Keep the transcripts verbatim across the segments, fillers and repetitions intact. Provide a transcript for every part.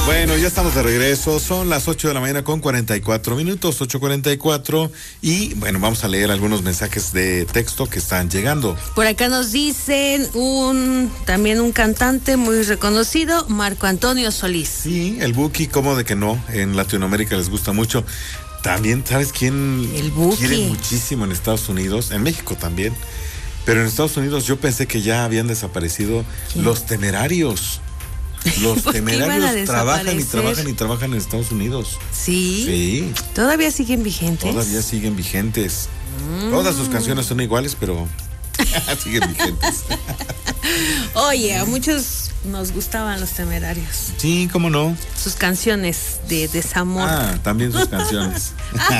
Bueno, ya estamos de regreso, son las ocho de la mañana con cuarenta y cuatro minutos, ocho cuarenta y cuatro, y bueno, vamos a leer algunos mensajes de texto que están llegando. Por acá nos dicen un también un cantante muy reconocido, Marco Antonio Solís. Sí, el Buki, ¿cómo de que no? En Latinoamérica les gusta mucho. También, ¿sabes quién El Buki. quiere muchísimo en Estados Unidos? En México también. Pero en Estados Unidos yo pensé que ya habían desaparecido ¿Quién? Los Temerarios. Los ¿Por qué iban a Temerarios trabajan y desaparecer? trabajan y trabajan en Estados Unidos. Sí. Sí, ¿Todavía siguen vigentes? todavía siguen vigentes. Mm. Todas sus canciones son iguales, pero siguen vigentes. Oye, a muchos nos gustaban Los Temerarios. Sí, cómo no. Sus canciones de desamor. Ah, también sus canciones.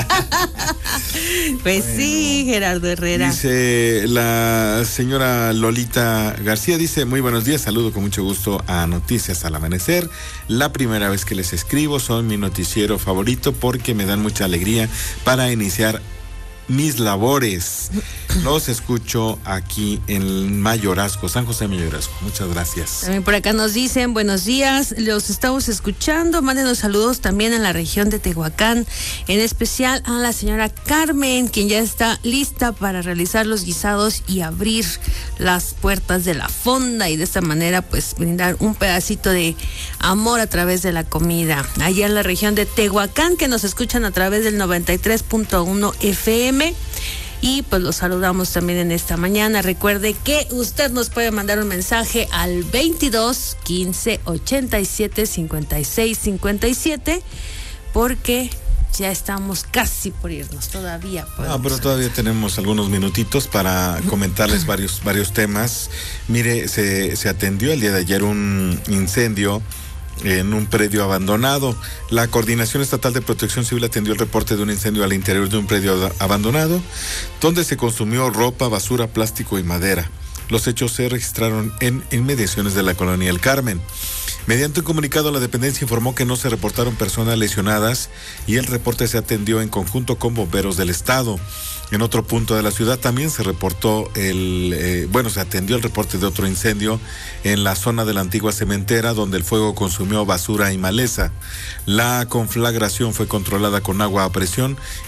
Pues sí, Gerardo Herrera. Dice la señora Lolita García, dice, muy buenos días, saludo con mucho gusto a Noticias al Amanecer. La primera vez que les escribo, son mi noticiero favorito porque me dan mucha alegría para iniciar mis labores. Los escucho aquí en Mayorazgo, San José Mayorazgo. Muchas gracias. También por acá nos dicen, buenos días, los estamos escuchando, mándenos saludos también en la región de Tehuacán, en especial a la señora Carmen, quien ya está lista para realizar los guisados y abrir las puertas de la fonda y de esta manera pues brindar un pedacito de amor a través de la comida. Allá en la región de Tehuacán, que nos escuchan a través del noventa y tres punto uno F M. Y pues los saludamos también en esta mañana. Recuerde que usted nos puede mandar un mensaje al veintidós quince ochenta y siete cincuenta y seis cincuenta y siete, porque ya estamos casi por irnos, todavía. Ah, pero todavía tenemos algunos minutitos para comentarles varios, varios temas. Mire, se, se atendió el día de ayer un incendio en un predio abandonado. La Coordinación Estatal de Protección Civil atendió el reporte de un incendio al interior de un predio abandonado, donde se consumió ropa, basura, plástico y madera. Los hechos se registraron en inmediaciones de la colonia El Carmen. Mediante un comunicado, la dependencia informó que no se reportaron personas lesionadas y el reporte se atendió en conjunto con bomberos del estado. En otro punto de la ciudad también se reportó el, eh, bueno, se atendió el reporte de otro incendio en la zona de la antigua cementera, donde el fuego consumió basura y maleza. La conflagración fue controlada con agua a presión